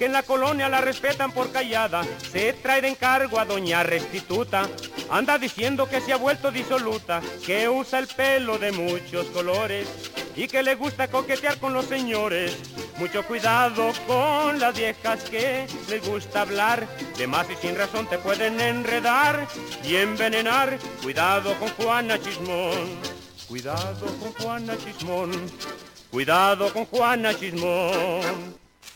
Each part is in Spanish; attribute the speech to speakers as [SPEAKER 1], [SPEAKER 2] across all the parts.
[SPEAKER 1] que en la colonia la respetan por callada, se trae de encargo a doña Restituta. Anda diciendo que se ha vuelto disoluta, que usa el pelo de muchos colores y que le gusta coquetear con los señores. Mucho cuidado con las viejas que les gusta hablar, de más y sin razón te pueden enredar y envenenar. Cuidado con Juana Chismón, cuidado con Juana Chismón, cuidado con Juana Chismón.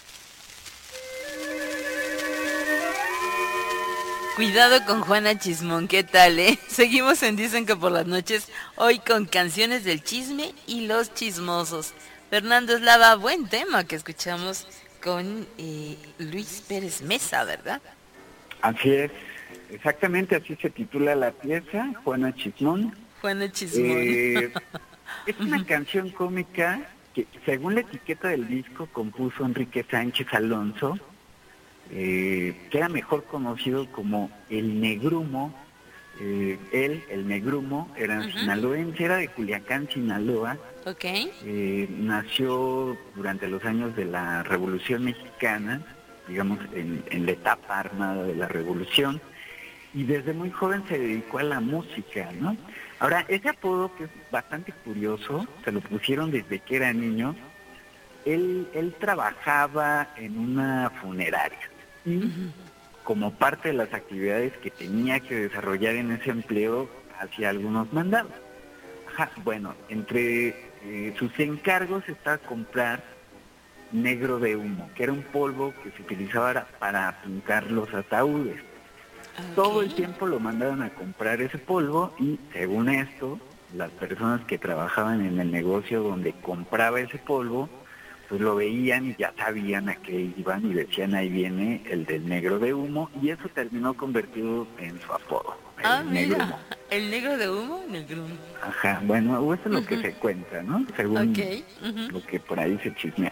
[SPEAKER 2] Cuidado con Juana Chismón, ¿qué tal, Seguimos en Dicen que por las noches, hoy con canciones del chisme y los chismosos. Fernando Eslava, buen tema que escuchamos con Luis Pérez Mesa, ¿verdad?
[SPEAKER 3] Así es, exactamente así se titula la pieza, Juana Chismón.
[SPEAKER 2] Juana Chismón.
[SPEAKER 3] Es una canción cómica que, según la etiqueta del disco, compuso Enrique Sánchez Alonso, que era mejor conocido como El Negrumo. El Negrumo, era sinaloense, era de Culiacán, Sinaloa.
[SPEAKER 2] Okay.
[SPEAKER 3] Nació durante los años de la Revolución Mexicana, digamos en la etapa armada de la Revolución, y desde muy joven se dedicó a la música, ¿no? Ahora, ese apodo, que es bastante curioso, se lo pusieron desde que era niño. Él trabajaba en una funeraria y como parte de las actividades que tenía que desarrollar en ese empleo, hacía algunos mandados. Bueno, entre sus encargos está comprar negro de humo, que era un polvo que se utilizaba para pintar los ataúdes. Okay. Todo el tiempo lo mandaban a comprar ese polvo y, según esto, las personas que trabajaban en el negocio donde compraba ese polvo, pues lo veían y ya sabían a qué iban y decían, ahí viene el del negro de humo, y eso terminó convertido en su apodo.
[SPEAKER 2] Mira, el negro de humo, Negrumo.
[SPEAKER 3] Bueno, eso es lo que se cuenta, ¿no? Según lo que por ahí se chismea.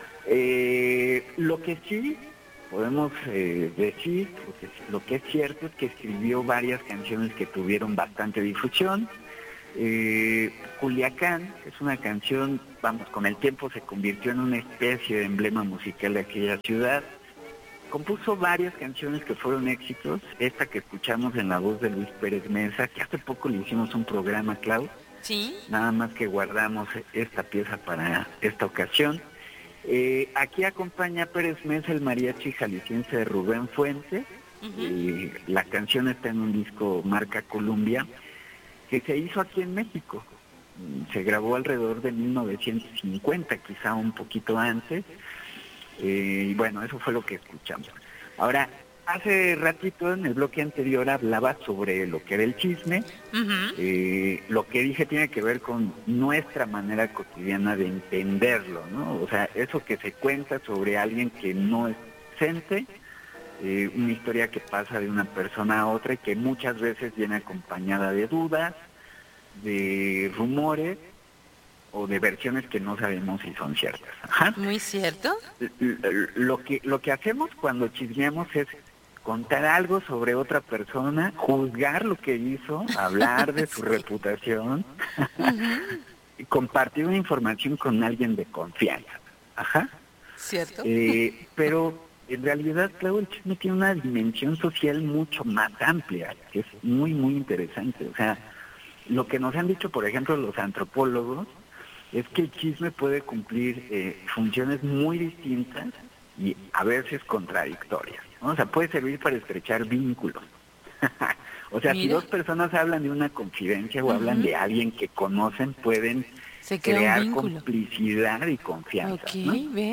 [SPEAKER 3] Lo que sí podemos decir, lo que es cierto es que escribió varias canciones que tuvieron bastante difusión. Culiacán es una canción, con el tiempo se convirtió en una especie de emblema musical de aquella ciudad. Compuso varias canciones que fueron éxitos. Esta que escuchamos en la voz de Luis Pérez Mesa, que hace poco le hicimos un programa, Clau.
[SPEAKER 2] Sí.
[SPEAKER 3] Nada más que guardamos esta pieza para esta ocasión. Aquí acompaña a Pérez Mesa el mariachi jalisciense de Rubén Fuentes. La canción está en un disco marca Columbia, que se hizo aquí en México. Se grabó alrededor de 1950, quizá un poquito antes. Y bueno, eso fue lo que escuchamos. Ahora, hace ratito en el bloque anterior hablaba sobre lo que era el chisme. Lo que dije tiene que ver con nuestra manera cotidiana de entenderlo, ¿no? O sea, eso que se cuenta sobre alguien que no es presente, una historia que pasa de una persona a otra y que muchas veces viene acompañada de dudas, de rumores o de versiones que no sabemos si son ciertas.
[SPEAKER 2] Muy cierto.
[SPEAKER 3] Lo que hacemos cuando chismeamos es contar algo sobre otra persona, juzgar lo que hizo, hablar de su reputación, y compartir una información con alguien de confianza.
[SPEAKER 2] ¿Cierto?
[SPEAKER 3] Pero en realidad, claro, el chisme tiene una dimensión social mucho más amplia, que es muy, muy interesante. O sea, lo que nos han dicho, por ejemplo, los antropólogos, es que el chisme puede cumplir funciones muy distintas y a veces contradictorias, ¿no? O sea, puede servir para estrechar vínculos. O sea, si dos personas hablan de una confidencia o hablan de alguien que conocen, pueden crear complicidad y confianza. ¿No?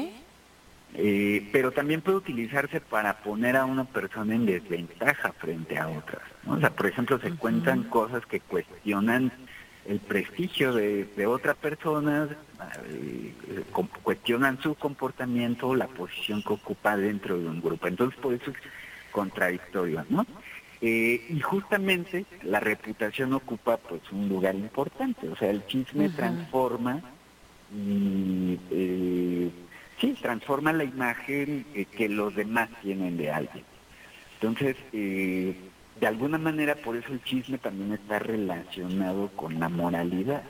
[SPEAKER 3] Pero también puede utilizarse para poner a una persona en desventaja frente a otras, ¿no? O sea, por ejemplo, se cuentan cosas que cuestionan el prestigio de otra persona, cuestionan su comportamiento, la posición que ocupa dentro de un grupo. Entonces, por eso es contradictorio, ¿no? Y justamente la reputación ocupa pues un lugar importante. O sea, el chisme transforma transforma la imagen que los demás tienen de alguien. Entonces, de alguna manera, por eso el chisme también está relacionado con la moralidad.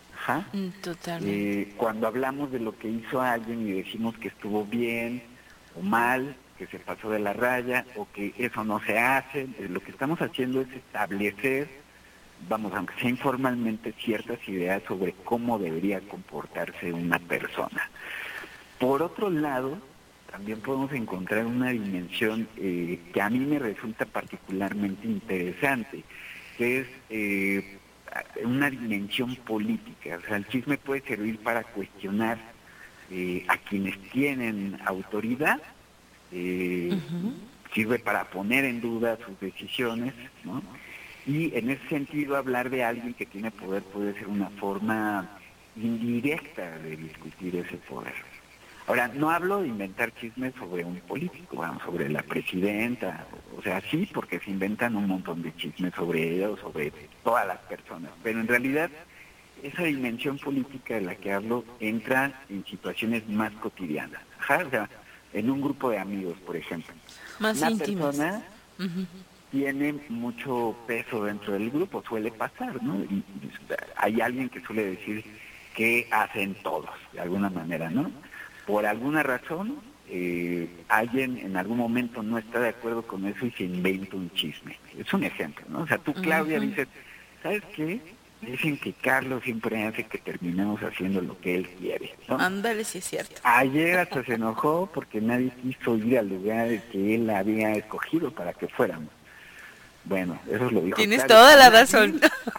[SPEAKER 2] Totalmente.
[SPEAKER 3] Cuando hablamos de lo que hizo alguien y decimos que estuvo bien o mal, que se pasó de la raya o que eso no se hace. Lo que estamos haciendo es establecer, vamos, aunque sea informalmente, ciertas ideas sobre cómo debería comportarse una persona. Por otro lado, también podemos encontrar una dimensión que a mí me resulta particularmente interesante, que es una dimensión política. O sea, el chisme puede servir para cuestionar a quienes tienen autoridad, sirve para poner en duda sus decisiones, ¿no? Y en ese sentido hablar de alguien que tiene poder puede ser una forma indirecta de discutir ese poder. Ahora, no hablo de inventar chismes sobre un político, vamos, sobre la presidenta, o sea, sí, porque se inventan un montón de chismes sobre ella o sobre todas las personas, pero en realidad esa dimensión política de la que hablo entra en situaciones más cotidianas. Ajá, o sea, en un grupo de amigos, por ejemplo.
[SPEAKER 2] Más
[SPEAKER 3] una
[SPEAKER 2] íntimas.
[SPEAKER 3] persona tiene mucho peso dentro del grupo, suele pasar, ¿no? Y hay alguien que suele decir que hacen todos, de alguna manera, ¿no? Por alguna razón, alguien en algún momento no está de acuerdo con eso y se inventa un chisme. Es un ejemplo, ¿no? O sea, tú, Claudia, dices, ¿sabes qué? Dicen que Carlos siempre hace que terminemos haciendo lo que él quiere, ¿no?
[SPEAKER 2] Ándale, sí es cierto.
[SPEAKER 3] Ayer hasta se enojó porque nadie quiso ir al lugar que él había escogido para que fuéramos. Bueno, eso lo dijo.
[SPEAKER 2] Tienes
[SPEAKER 3] Carlos.
[SPEAKER 2] toda la razón.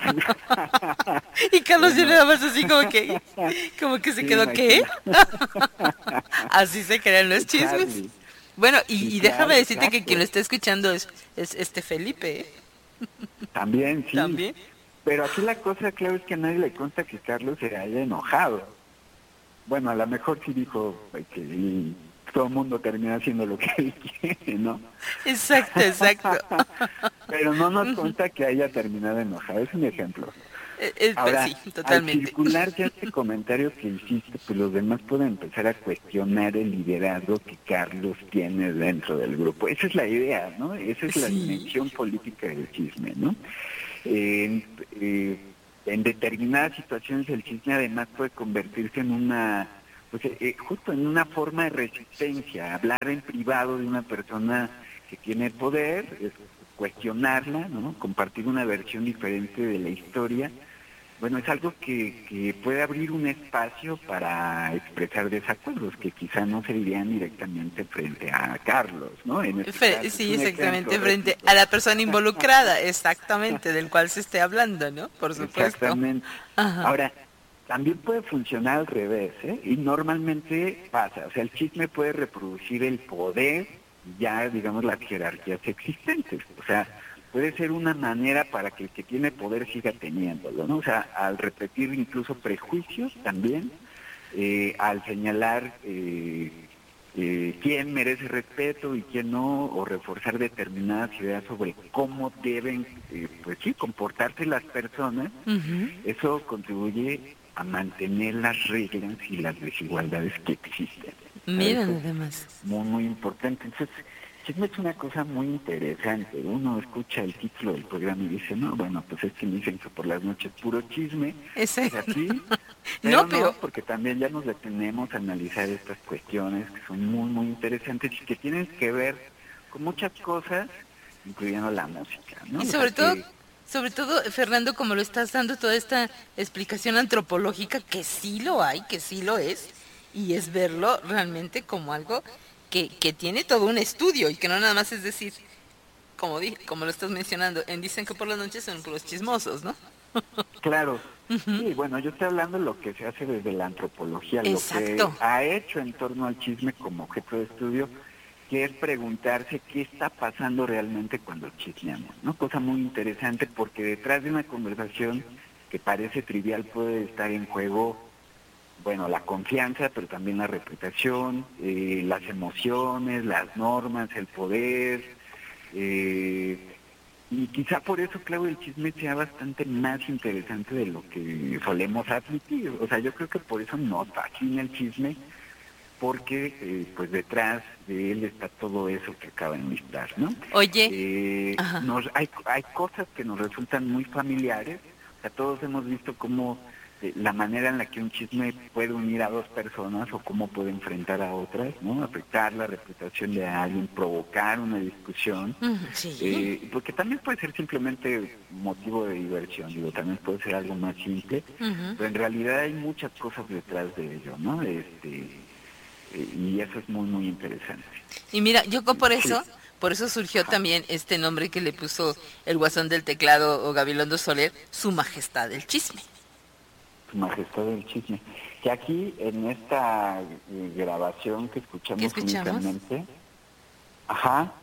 [SPEAKER 2] Y Carlos ya nada más así como que se
[SPEAKER 3] Sí,
[SPEAKER 2] quedó, ¿qué?
[SPEAKER 3] imagina.
[SPEAKER 2] Así se crean los chismes.
[SPEAKER 3] Charlie.
[SPEAKER 2] Bueno,
[SPEAKER 3] Sí,
[SPEAKER 2] y
[SPEAKER 3] claro,
[SPEAKER 2] déjame decirte que
[SPEAKER 3] exacto.
[SPEAKER 2] quien lo está escuchando es este Felipe, ¿eh?
[SPEAKER 3] También, sí.
[SPEAKER 2] También.
[SPEAKER 3] Pero aquí la cosa, claro, es que a nadie le consta que Carlos se haya enojado. Bueno, a lo mejor sí dijo que y todo el mundo termina haciendo lo que él quiere, ¿no?
[SPEAKER 2] Exacto, exacto.
[SPEAKER 3] Pero no nos consta que haya terminado enojado, es un ejemplo. Ahora,
[SPEAKER 2] Sí,
[SPEAKER 3] al
[SPEAKER 2] totalmente.
[SPEAKER 3] circular ya este comentario que hiciste, pues los demás pueden empezar a cuestionar el liderazgo que Carlos tiene dentro del grupo. Esa es la idea, ¿no? Esa es la
[SPEAKER 2] Sí.
[SPEAKER 3] dimensión política del chisme, ¿no? En determinadas situaciones el chisme además puede convertirse en una, pues justo en una forma de resistencia, hablar en privado de una persona que tiene poder, cuestionarla, ¿no? Compartir una versión diferente de la historia. Bueno, es algo que puede abrir un espacio para expresar desacuerdos que quizá no se dirían directamente frente a Carlos, ¿no? En este caso,
[SPEAKER 2] Sí,
[SPEAKER 3] es un
[SPEAKER 2] exactamente,
[SPEAKER 3] ejemplo
[SPEAKER 2] frente
[SPEAKER 3] recíproco.
[SPEAKER 2] a la persona involucrada, exactamente, del cual se esté hablando, ¿no? Por supuesto.
[SPEAKER 3] Exactamente.
[SPEAKER 2] Ajá.
[SPEAKER 3] Ahora, también puede funcionar al revés, ¿eh? Y normalmente pasa, o sea, el chisme puede reproducir el poder, ya digamos las jerarquías existentes, o sea, puede ser una manera para que el que tiene poder siga teniéndolo, ¿no? O sea, al repetir incluso prejuicios también, al señalar quién merece respeto y quién no, o reforzar determinadas ideas sobre cómo deben, pues sí, comportarse las personas, eso contribuye a mantener las reglas y las desigualdades que existen.
[SPEAKER 2] Mira
[SPEAKER 3] Eso
[SPEAKER 2] nada más.
[SPEAKER 3] es muy, muy importante. Entonces, chisme es una cosa muy interesante. Uno escucha el título del programa y dice, no, bueno, pues es que me dicen que por las noches puro chisme.
[SPEAKER 2] Exacto.
[SPEAKER 3] Es así,
[SPEAKER 2] No, pero
[SPEAKER 3] porque también ya nos detenemos a analizar estas cuestiones que son muy, muy interesantes y que tienen que ver con muchas cosas, incluyendo la música, ¿no?
[SPEAKER 2] y
[SPEAKER 3] O sea,
[SPEAKER 2] sobre todo, Fernando, como lo estás dando toda esta explicación antropológica, que sí lo hay, que sí lo es, y es verlo realmente como algo que tiene todo un estudio y que no nada más es decir, como lo estás mencionando, dicen que por las noches son puros chismosos, ¿no?
[SPEAKER 3] Claro. Sí, bueno, yo estoy hablando de lo que se hace desde la antropología,
[SPEAKER 2] Exacto.
[SPEAKER 3] lo que ha hecho en torno al chisme como objeto de estudio, que es preguntarse qué está pasando realmente cuando chismeamos, ¿no? Cosa muy interesante porque detrás de una conversación que parece trivial puede estar en juego, bueno, la confianza, pero también la reputación, las emociones, las normas, el poder, y quizá por eso, claro, el chisme sea bastante más interesante de lo que solemos admitir. O sea, yo creo que por eso nos fascina el chisme, porque pues detrás de él está todo eso que acaba de enlistar, ¿no?
[SPEAKER 2] Oye,
[SPEAKER 3] hay cosas que nos resultan muy familiares. O sea, todos hemos visto cómo la manera en la que un chisme puede unir a dos personas o cómo puede enfrentar a otras, ¿no? Afectar la reputación de alguien, provocar una discusión,
[SPEAKER 2] Sí.
[SPEAKER 3] porque también puede ser simplemente motivo de diversión, digo, también puede ser algo más simple, pero en realidad hay muchas cosas detrás de ello, ¿no? Y eso es muy, muy interesante.
[SPEAKER 2] Y mira, yo
[SPEAKER 3] Sí.
[SPEAKER 2] por eso surgió también este nombre que le puso el Guasón del Teclado o Gabilondo Soler, Su Majestad el Chisme.
[SPEAKER 3] Su Majestad del Chisme. Que aquí en esta grabación que
[SPEAKER 2] ¿Qué
[SPEAKER 3] escuchamos
[SPEAKER 2] escuchamos?
[SPEAKER 3] únicamente,
[SPEAKER 2] Ajá.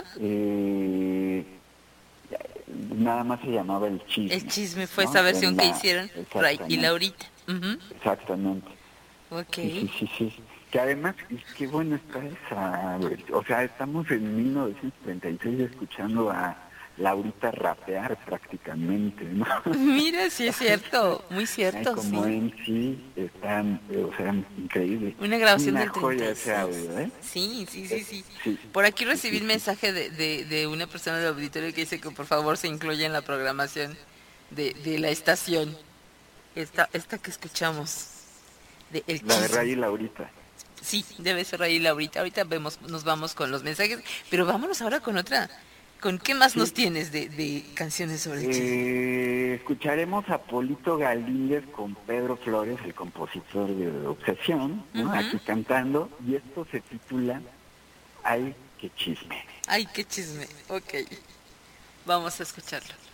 [SPEAKER 3] nada más se llamaba El Chisme.
[SPEAKER 2] El chisme fue
[SPEAKER 3] ¿no?
[SPEAKER 2] esa versión que hicieron Ray y
[SPEAKER 3] Exactamente,
[SPEAKER 2] Laurita.
[SPEAKER 3] exactamente.
[SPEAKER 2] Ok.
[SPEAKER 3] Sí. Que además, qué bueno está esa, o sea, estamos en 1936 escuchando a Laurita rapear prácticamente, ¿no?
[SPEAKER 2] Mira, sí es cierto, muy
[SPEAKER 3] Ay,
[SPEAKER 2] cierto,
[SPEAKER 3] como
[SPEAKER 2] sí.
[SPEAKER 3] en sí, están, o sea, increíble.
[SPEAKER 2] Una grabación
[SPEAKER 3] Una
[SPEAKER 2] del
[SPEAKER 3] joya ese
[SPEAKER 2] 36.
[SPEAKER 3] audio, ¿eh?
[SPEAKER 2] Sí.
[SPEAKER 3] Sí,
[SPEAKER 2] Por aquí recibí
[SPEAKER 3] sí.
[SPEAKER 2] el mensaje de una persona del auditorio que dice que por favor se incluya en la programación de la estación. Esta que escuchamos, de El
[SPEAKER 3] La de Ray
[SPEAKER 2] Chisme.
[SPEAKER 3] y Laurita.
[SPEAKER 2] Sí, debe ser ahí Laurita. Ahorita nos vamos con los mensajes, pero vámonos ahora con otra. ¿Con qué más nos
[SPEAKER 3] Sí.
[SPEAKER 2] tienes de canciones sobre el chisme?
[SPEAKER 3] Escucharemos a Polito Galíndez con Pedro Flores, el compositor de Obsesión, ¿no? Aquí cantando, y esto se titula Ay, qué chisme.
[SPEAKER 2] Ay, qué chisme. Ok, vamos a escucharlo.